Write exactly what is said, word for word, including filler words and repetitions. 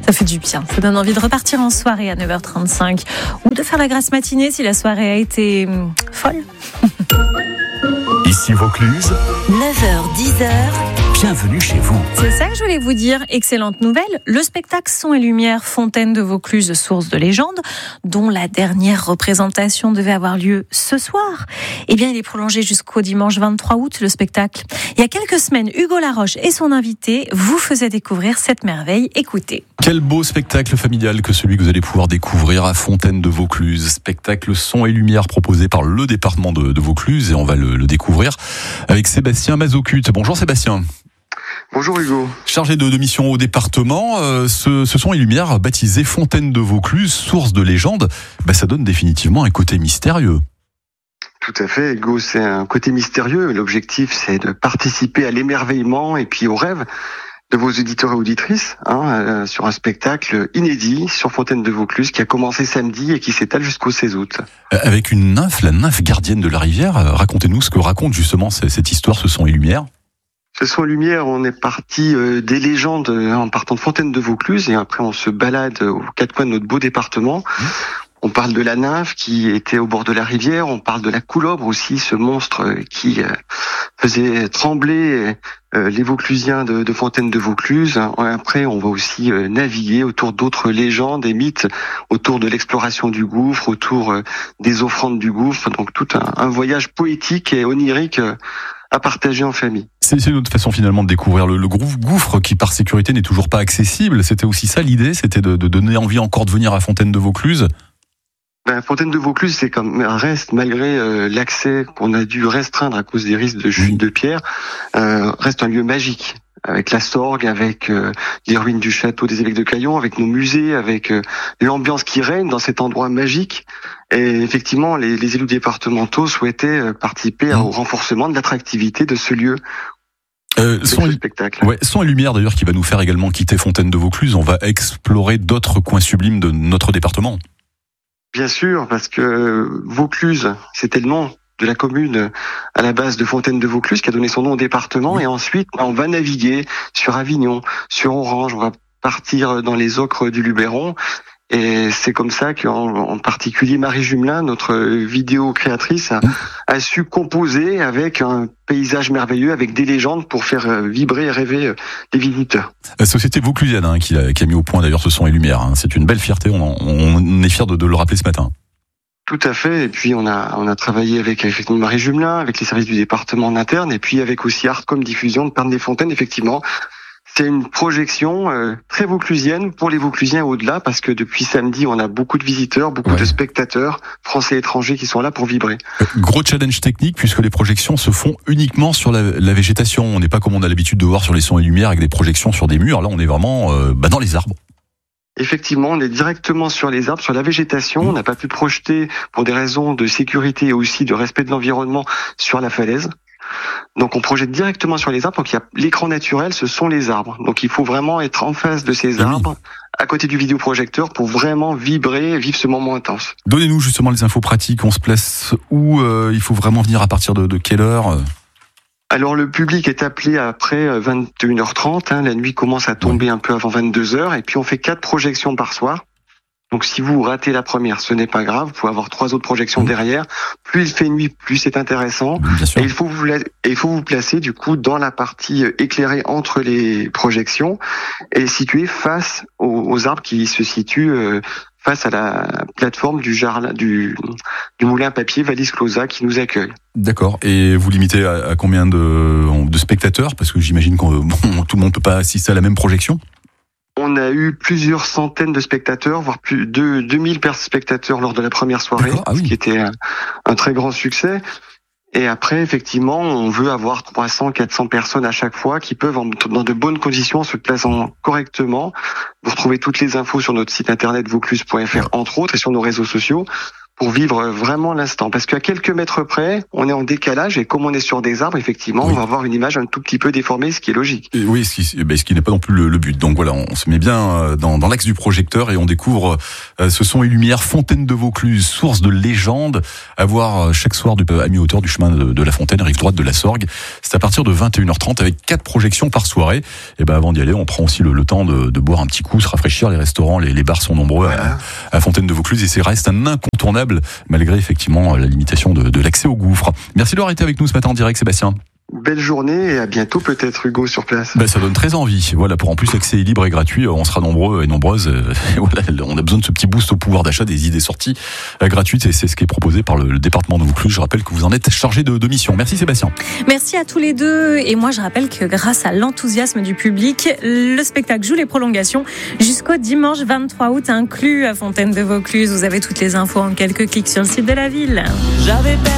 Ça fait du bien. Ça donne envie de repartir en soirée à neuf heures trente-cinq ou de faire la grasse matinée si la soirée a été hum, folle. Ici Vaucluse, neuf heures dix heures. Bienvenue chez vous. C'est ça que je voulais vous dire. Excellente nouvelle. Le spectacle Son et Lumière Fontaine de Vaucluse, source de légende, dont la dernière représentation devait avoir lieu ce soir, eh bien, il est prolongé jusqu'au dimanche vingt-trois août, le spectacle. Il y a quelques semaines, Hugo Laroche et son invité vous faisaient découvrir cette merveille. Écoutez. Quel beau spectacle familial que celui que vous allez pouvoir découvrir à Fontaine de Vaucluse. Spectacle Son et Lumière proposé par le département de, de Vaucluse, et on va le, le découvrir avec Sébastien Mazocute. Bonjour Sébastien. Bonjour Hugo. Chargé de, de mission au département, euh, ce, ce Son et Lumière baptisé Fontaine de Vaucluse, source de légende, bah, ça donne définitivement un côté mystérieux. Tout à fait, Hugo, c'est un côté mystérieux. L'objectif, c'est de participer à l'émerveillement et puis au rêve de vos auditeurs et auditrices, hein, euh, sur un spectacle inédit sur Fontaine de Vaucluse qui a commencé samedi et qui s'étale jusqu'au seize août. Avec une nymphe, la nymphe gardienne de la rivière, racontez-nous ce que raconte justement cette histoire, ce Son et Lumière. Ce Son et Lumière, on est parti euh, des légendes euh, en partant de Fontaine de Vaucluse et après on se balade aux quatre coins de notre beau département. Mmh. On parle de la nymphe qui était au bord de la rivière, on parle de la couleuvre aussi, ce monstre qui euh, faisait trembler euh, les Vauclusiens de, de Fontaine de Vaucluse. Après, on va aussi euh, naviguer autour d'autres légendes et mythes, autour de l'exploration du gouffre, autour euh, des offrandes du gouffre. Donc tout un, un voyage poétique et onirique euh, à partager en famille. C'est une autre façon finalement de découvrir le, le gouffre qui par sécurité n'est toujours pas accessible. C'était aussi ça l'idée, c'était de, de donner envie encore de venir à Fontaine de Vaucluse. Ben, Fontaine de Vaucluse, c'est comme un reste, malgré euh, l'accès qu'on a dû restreindre à cause des risques de chute de pierre, euh, reste un lieu magique. Avec la Sorgue, avec euh, les ruines du château des évêques de Caillon, avec nos musées, avec euh, l'ambiance qui règne dans cet endroit magique. Et effectivement, les, les élus départementaux souhaitaient euh, participer mmh. au renforcement de l'attractivité de ce lieu. Euh, son, et, spectacle. Ouais, Son et Lumière d'ailleurs qui va nous faire également quitter Fontaine de Vaucluse. On va explorer d'autres coins sublimes de notre département. Bien sûr, parce que Vaucluse, c'était le nom de la commune à la base de Fontaine de Vaucluse qui a donné son nom au département. Oui. Et ensuite, on va naviguer sur Avignon, sur Orange, on va partir dans les ocres du Luberon. Et c'est comme ça qu'en en particulier Marie Jumelin, notre vidéo créatrice, a, a su composer avec un paysage merveilleux, avec des légendes pour faire vibrer et rêver les visiteurs. La société vauclusienne hein, qui, a, qui a mis au point d'ailleurs ce Son et Lumière. Hein. C'est une belle fierté, on, en, on est fiers de, de le rappeler ce matin. Tout à fait. Et puis on a on a travaillé avec effectivement Marie Jumelin, avec les services du département en interne, et puis avec aussi Artcom Diffusion de Pernes-des-Fontaines. Effectivement, c'est une projection euh, très vauclusienne pour les Vauclusiens au-delà, parce que depuis samedi, on a beaucoup de visiteurs, beaucoup ouais. de spectateurs français et étrangers qui sont là pour vibrer. Euh, gros challenge technique puisque les projections se font uniquement sur la, la végétation. On n'est pas comme on a l'habitude de voir sur les Sons et Lumières avec des projections sur des murs. Là, on est vraiment euh, bah, dans les arbres. Effectivement, on est directement sur les arbres, sur la végétation. On n'a pas pu projeter pour des raisons de sécurité et aussi de respect de l'environnement sur la falaise. Donc on projette directement sur les arbres. Donc il y a l'écran naturel, ce sont les arbres. Donc il faut vraiment être en face de ces arbres, à côté du vidéoprojecteur, pour vraiment vibrer et vivre ce moment intense. Donnez-nous justement les infos pratiques. On se place où euh, il faut vraiment venir à partir de, de quelle heure? Alors le public est appelé après vingt et une heures trente, hein, la nuit commence à tomber un peu avant vingt-deux heures, et puis on fait quatre projections par soir. Donc si vous ratez la première, ce n'est pas grave, vous pouvez avoir trois autres projections mmh. derrière. Plus il fait nuit, plus c'est intéressant. Et il faut vous, et il faut vous placer du coup dans la partie éclairée entre les projections et située face aux, aux arbres qui se situent euh, face à la plateforme du jardin, du, du moulin à papier Valise Closa qui nous accueille. D'accord. Et vous limitez à, à combien de, de spectateurs? Parce que j'imagine que bon, tout le monde ne peut pas assister à la même projection. On a eu plusieurs centaines de spectateurs, voire plus de deux mille spectateurs lors de la première soirée, ah oui. ce qui était un, un très grand succès. Et après, effectivement, on veut avoir trois cents, quatre cents personnes à chaque fois qui peuvent, en, dans de bonnes conditions, se plaçant correctement. Vous retrouvez toutes les infos sur notre site internet vaucluse point f r, entre autres, et sur nos réseaux sociaux, pour vivre vraiment l'instant. Parce qu'à quelques mètres près, on est en décalage et comme on est sur des arbres, effectivement, oui. on va avoir une image un tout petit peu déformée, ce qui est logique. Et oui, ce qui, ben, ce qui n'est pas non plus le, le but. Donc voilà, on se met bien dans, dans l'axe du projecteur et on découvre euh, ce son et lumière Fontaine de Vaucluse, source de légende, à voir chaque soir du, à mi-hauteur du chemin de, de la Fontaine, rive droite de la Sorgue. C'est à partir de vingt et une heures trente avec quatre projections par soirée. Et ben avant d'y aller, on prend aussi le, le temps de, de boire un petit coup, se rafraîchir. Les restaurants, les, les bars sont nombreux voilà. à, à Fontaine de Vaucluse et c'est reste un incontournable malgré effectivement la limitation de, de l'accès au gouffre. Merci d'avoir été avec nous ce matin en direct, Sébastien. Belle journée et à bientôt peut-être Hugo sur place. Ben, ça donne très envie. Voilà, pour en plus l'accès est libre et gratuit, on sera nombreux et nombreuses. Et voilà, on a besoin de ce petit boost au pouvoir d'achat, des idées sorties euh, gratuites et c'est ce qui est proposé par le, le département de Vaucluse. Je rappelle que vous en êtes chargé de, de mission. Merci Sébastien. Merci à tous les deux et moi je rappelle que grâce à l'enthousiasme du public, le spectacle joue les prolongations jusqu'au dimanche vingt-trois août inclus à Fontaine de Vaucluse. Vous avez toutes les infos en quelques clics sur le site de la ville. J'avais